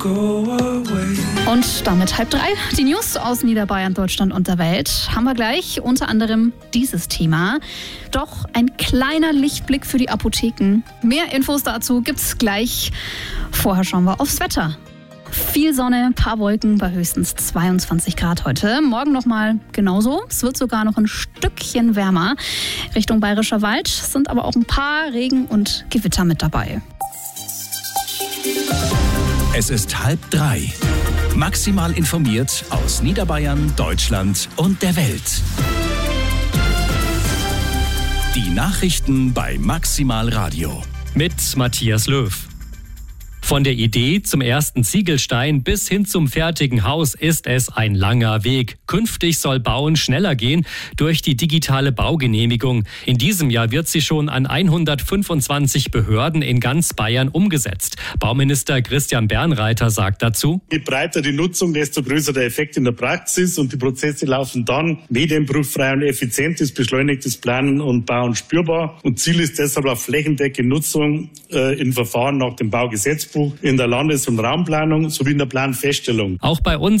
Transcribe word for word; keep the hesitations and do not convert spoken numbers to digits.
Und damit halb drei. Die News aus Niederbayern, Deutschland und der Welt haben wir gleich. Unter anderem dieses Thema. Doch ein kleiner Lichtblick für die Apotheken. Mehr Infos dazu gibt's gleich. Vorher schauen wir aufs Wetter. Viel Sonne, paar Wolken bei höchstens zweiundzwanzig Grad heute. Morgen nochmal genauso. Es wird sogar noch ein Stückchen wärmer. Richtung Bayerischer Wald sind aber auch ein paar Regen- und Gewitter mit dabei. Es ist halb drei. Maximal informiert aus Niederbayern, Deutschland und der Welt. Die Nachrichten bei Maximal Radio. Mit Matthias Löw. Von der Idee zum ersten Ziegelstein bis hin zum fertigen Haus ist es ein langer Weg. Künftig soll Bauen schneller gehen durch die digitale Baugenehmigung. In diesem Jahr wird sie schon an hundertfünfundzwanzig Behörden in ganz Bayern umgesetzt. Bauminister Christian Bernreiter sagt dazu: Je breiter die Nutzung, desto größer der Effekt in der Praxis und die Prozesse laufen dann medienbruchfrei und effizient ist beschleunigtes Planen und Bauen spürbar. Und Ziel ist deshalb auch flächendeckende Nutzung äh, in Verfahren nach dem Baugesetzbuch, in der Landes- und Raumplanung sowie in der Planfeststellung. Auch bei uns